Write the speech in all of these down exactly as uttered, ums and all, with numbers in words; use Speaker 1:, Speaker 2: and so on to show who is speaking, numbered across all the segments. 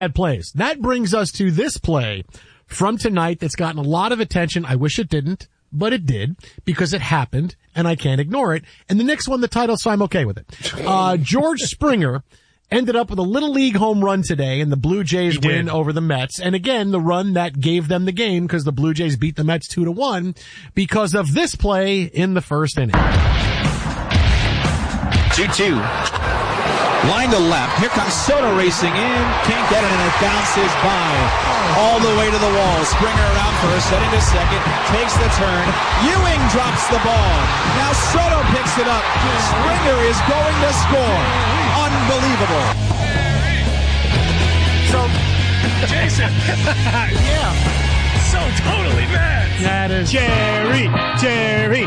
Speaker 1: plays. That brings us to this play from tonight that's gotten a lot of attention. I wish it didn't, but it did because it happened and I can't ignore it. And the Knicks won the title, so I'm okay with it. Uh, George Springer ended up with a little league home run today and the Blue Jays win over the Mets. And again, the run that gave them the game because the Blue Jays beat the Mets two to one because of this play in the first inning.
Speaker 2: two two. Line to left. Here comes Soto racing in. Can't get it, and it bounces by. All the way to the wall. Springer around first, heading to second. Takes the turn. Ewing drops the ball. Now Soto picks it up. Springer is going to score. Unbelievable.
Speaker 3: So, Jason. Yeah. So totally mad.
Speaker 1: That is
Speaker 3: Jerry. Jerry.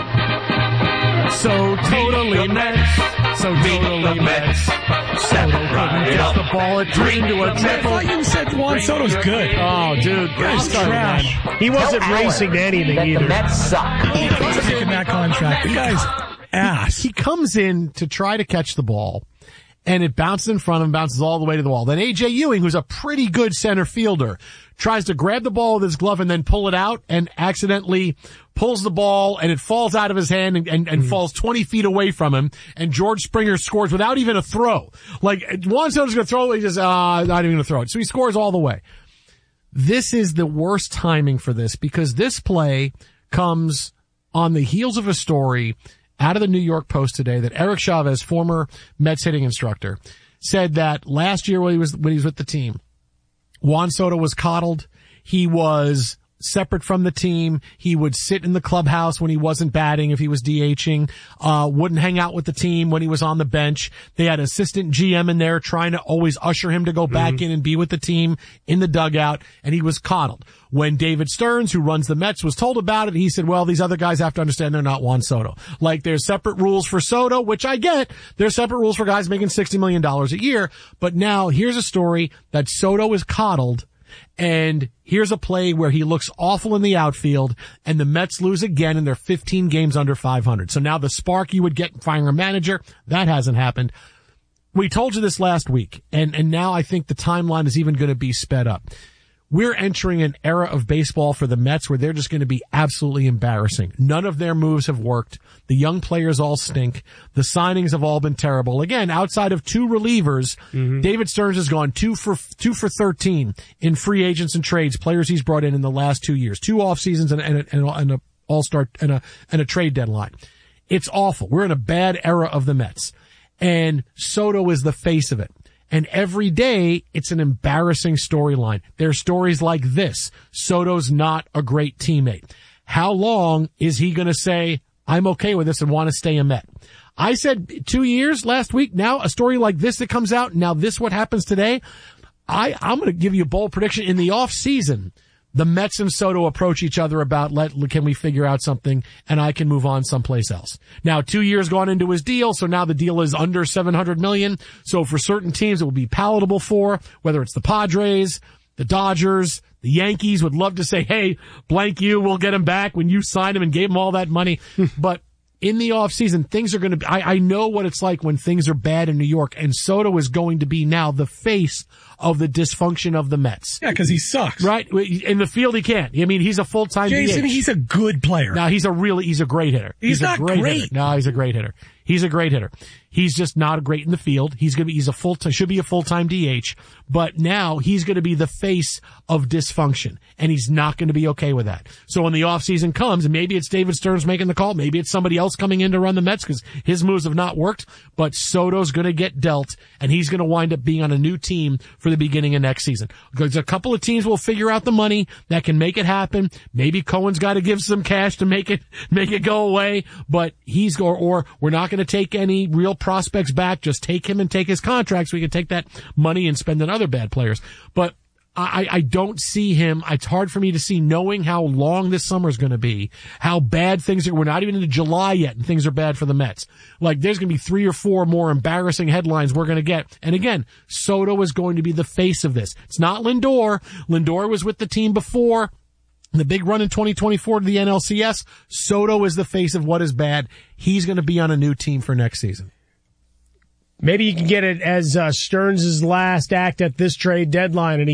Speaker 1: So totally Mets. So totally Mets. Soto couldn't get the ball. It turned into a
Speaker 3: I
Speaker 1: triple.
Speaker 3: thought you said Juan Soto's good.
Speaker 1: Oh, dude.
Speaker 3: Guy's trash. He wasn't racing to anything either.
Speaker 4: The Mets suck.
Speaker 3: Taking that contract. The guy's ass.
Speaker 1: He comes in to try to catch the ball, and it bounces in front of him, bounces all the way to the wall. Then A J. Ewing, who's a pretty good center fielder, tries to grab the ball with his glove and then pull it out and accidentally pulls the ball and it falls out of his hand and, and, and mm. falls twenty feet away from him. And George Springer scores without even a throw. Like, Juan Soto's going to throw it. He just, ah, uh, not even going to throw it. So he scores all the way. This is the worst timing for this because this play comes on the heels of a story out of the New York Post today that Eric Chavez, former Mets hitting instructor, said that last year when he was, when he was with the team, Juan Soto was coddled. He was separate from the team. He would sit in the clubhouse when he wasn't batting if he was DHing, uh, wouldn't hang out with the team when he was on the bench. They had assistant G M in there trying to always usher him to go back mm-hmm. in and be with the team in the dugout, and he was coddled. When David Stearns, who runs the Mets, was told about it, he said, well, these other guys have to understand they're not Juan Soto. Like, there's separate rules for Soto, which I get. There's separate rules for guys making sixty million dollars a year. But now here's a story that Soto is coddled. And here's a play where he looks awful in the outfield, and the Mets lose again, and they're fifteen games under five hundred. So now the spark you would get firing a manager, that hasn't happened. We told you this last week, and, and now I think the timeline is even going to be sped up. We're entering an era of baseball for the Mets where they're just going to be absolutely embarrassing. None of their moves have worked. The young players all stink. The signings have all been terrible. Again, outside of two relievers, mm-hmm. David Stearns has gone two for two for thirteen in free agents and trades, players he's brought in in the last two years, two off seasons and, and, and, and a all-star and a and a trade deadline. It's awful. We're in a bad era of the Mets, and Soto is the face of it. And every day, it's an embarrassing storyline. There are stories like this. Soto's not a great teammate. How long is he going to say, I'm okay with this and want to stay a Met? I said two years last week. Now a story like this that comes out. Now this what happens today. I, I'm going to give you a bold prediction. In the off season, the Mets and Soto approach each other about, let, can we figure out something and I can move on someplace else. Now, two years gone into his deal, so now the deal is under seven hundred million dollars. So for certain teams, it will be palatable for, whether it's the Padres, the Dodgers, the Yankees would love to say, hey, blank you, we'll get him back when you signed him and gave him all that money. But in the off season, things are going to be, I, I know what it's like when things are bad in New York, and Soto is going to be now the face of the dysfunction of the Mets.
Speaker 3: Yeah, because he sucks.
Speaker 1: Right? In the field, he can't. I mean, he's a full-time
Speaker 3: Jason,
Speaker 1: D H.
Speaker 3: He's a good player.
Speaker 1: Now, he's a really, he's a great hitter.
Speaker 3: He's,
Speaker 1: he's
Speaker 3: not
Speaker 1: a great,
Speaker 3: great.
Speaker 1: Hitter. No, he's a great hitter. He's a great hitter. He's just not great in the field. He's gonna be, he's a full, should be a full-time D H, but now he's gonna be the face of dysfunction, and he's not gonna be okay with that. So when the offseason comes, and maybe it's David Stearns making the call, maybe it's somebody else coming in to run the Mets because his moves have not worked, but Soto's gonna get dealt, and he's gonna wind up being on a new team for the beginning of next season. Because a couple of teams will figure out the money that can make it happen. Maybe Cohen's gotta give some cash to make it, make it go away, but he's, or, or we're not gonna take any real prospects back. Just take him and take his contracts. We can take that money and spend on other bad players. But I, I don't see him. It's hard for me to see, knowing how long this summer is going to be, how bad things are. We're not even into July yet, and things are bad for the Mets. Like, there's going to be three or four more embarrassing headlines we're going to get. And again, Soto is going to be the face of this. It's not Lindor. Lindor was with the team before the big run in twenty twenty-four to the N L C S. Soto is the face of what is bad. He's going to be on a new team for next season.
Speaker 4: Maybe you can get it as uh, Stearns' last act at this trade deadline, and he